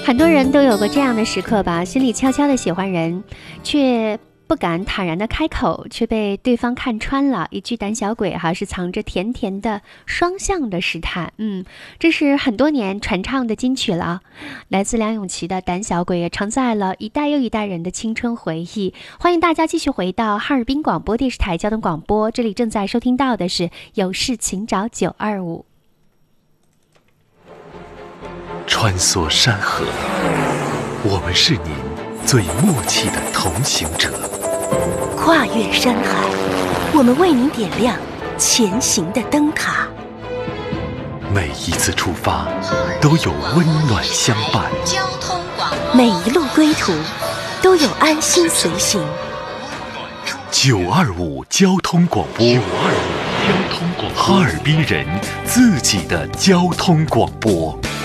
很多人都有过这样的时刻吧，心里悄悄的喜欢人，却不敢坦然的开口，却被对方看穿了，一句胆小鬼是藏着甜甜的双向的试探。这是很多年传唱的金曲了，来自梁咏琪的《胆小鬼》，也承载了一代又一代人的青春回忆。欢迎大家继续回到哈尔滨广播电视台交通广播，这里正在收听到的是有事请找925。 穿梭山河，我们是您最默契的同行者； 跨越山海，我们为您点亮前行的灯塔。 每一次出发都有温暖相伴， 每一路归途都有安心随行。 925交通广播，哈尔滨人自己的交通广播。